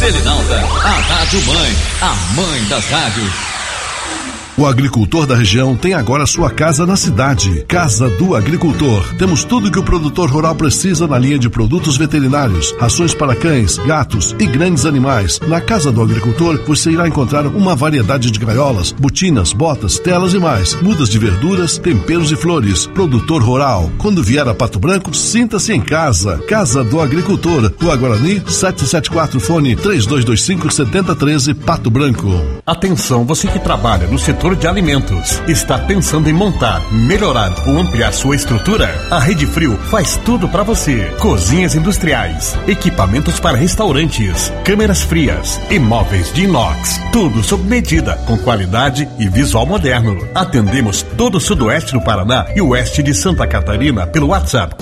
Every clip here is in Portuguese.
Selinalta, a Rádio Mãe, a mãe das rádios. O agricultor da região tem agora sua casa na cidade. Casa do Agricultor. Temos tudo que o produtor rural precisa na linha de produtos veterinários, rações para cães, gatos e grandes animais. Na Casa do Agricultor você irá encontrar uma variedade de gaiolas, botinas, botas, telas e mais. Mudas de verduras, temperos e flores. Produtor rural. Quando vier a Pato Branco, sinta-se em casa. Casa do Agricultor. Rua Guarani, 774, fone 3225-7013, Pato Branco. Atenção, você que trabalha no setor de alimentos, está pensando em montar, melhorar ou ampliar sua estrutura? A Rede Frio faz tudo para você. Cozinhas industriais, equipamentos para restaurantes, câmeras frias, imóveis de inox, tudo sob medida, com qualidade e visual moderno. Atendemos todo o sudoeste do Paraná e oeste de Santa Catarina pelo WhatsApp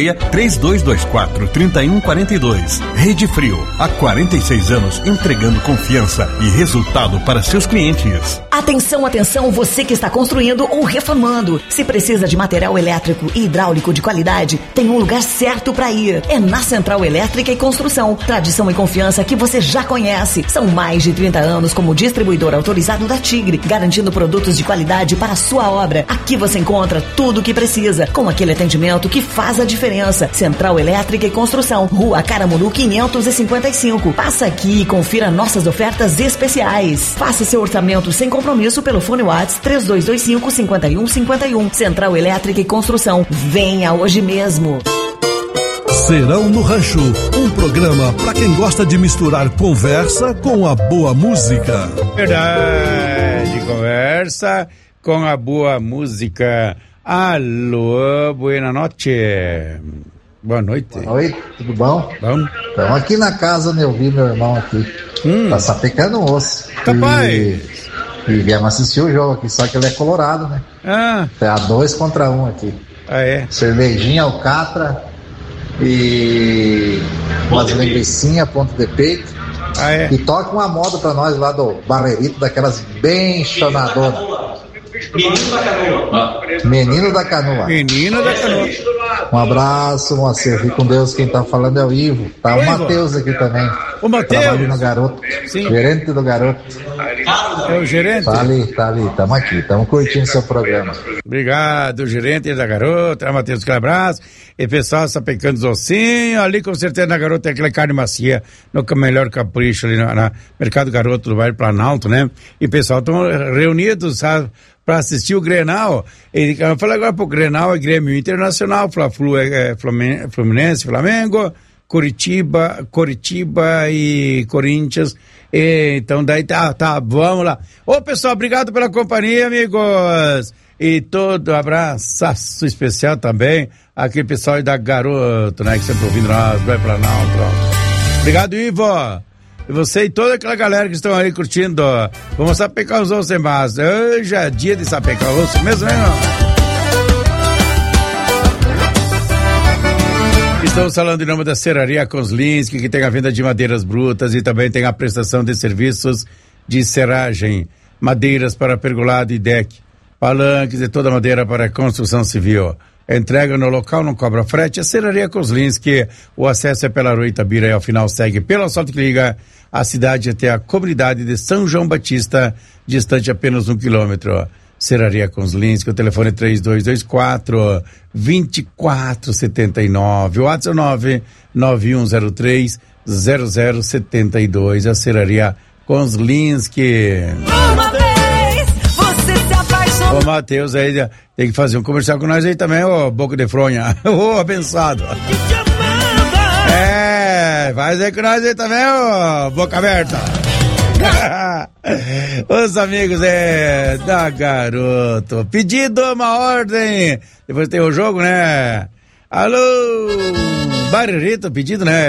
46-3224-3142. Rede Frio, há 46 anos entregando confiança e resultado para seus clientes. Atenção, atenção, você que está construindo ou reformando. Se precisa de material elétrico e hidráulico de qualidade, tem um lugar certo para ir. É na Central Elétrica e Construção. Tradição e confiança que você já conhece. São mais de 30 anos como distribuidor autorizado da Tigre, garantindo produtos de qualidade para a sua obra. Aqui você encontra tudo o que precisa, com aquele atendimento que faz a diferença. Central Elétrica e Construção, Rua Caramuru 555. Passa aqui e confira nossas ofertas especiais. Faça seu orçamento sem compromisso pelo fone WhatsApp 3225-5151. Central Elétrica e Construção. Venha hoje mesmo. Serão no Rancho, um programa para quem gosta de misturar conversa com a boa música. Verdade, conversa com a boa música. Alô, boa noite. Boa noite. Boa noite, tudo bom? Bom. Estamos aqui na casa, né? Eu vi meu irmão aqui. Tá sapecando o osso. Capaz. E viemos assistir o jogo aqui, só que ele é colorado, né? É a 2-1 aqui. É? Cervejinha, alcatra e umas linguicinhas, ponto de peito. E toca uma moda pra nós lá do Barreirito, daquelas bem chonadonas. Menino da Canoa. Um abraço, Moacir. Fique com Deus. Quem tá falando é o Ivo. Tá o Matheus aqui também. O Matheus? Trabalha no Garoto. Sim. Gerente do Garoto. É o gerente? Tá ali. Tamo aqui. Tamo curtindo seu programa. Obrigado, gerente da Garota. Matheus, aquele abraço. E pessoal sapecando os ossinhos. Ali, com certeza, na Garota tem aquela carne macia. No melhor capricho ali na Mercado Garoto do bairro Planalto, né? E pessoal estão reunidos, sabe? Para assistir o Grenal. Ele fala agora pro Grenal, é Grêmio Internacional, Fla-Flu é Fluminense, Flamengo, Curitiba e Corinthians. Então daí tá, vamos lá. Ô pessoal, obrigado pela companhia, amigos. E todo abraço especial também aquele pessoal da Garoto, né, que sempre ouvindo nós, vai pra Planalto. Obrigado, Ivo. E você e toda aquela galera que estão aí curtindo. Vamos sapecar os ossos mais. Hoje é dia de sapecar os ossos mesmo, né? Estamos falando em nome da Serraria Kozlinski, que tem a venda de madeiras brutas e também tem a prestação de serviços de serragem, madeiras para pergolado e deck, palanques e toda a madeira para construção civil. Entrega no local, não cobra frete. A Serraria Kozlinski, o acesso é pela Rua Itabira e ao final segue pelo asfalto que liga a cidade até a comunidade de São João Batista, distante apenas 1 quilômetro. Serraria Kozlinski, o telefone 3224-2479, o WhatsApp 99103-0072, a Serraria Kozlinski. Ô Matheus aí tem que fazer um comercial com nós aí também, ô boca de fronha, ô abençoado. Faz aí com nós aí também, ô boca aberta. Os amigos da Garoto, pedido uma ordem, depois tem o jogo, né? Alô, Barreirito, pedido, né?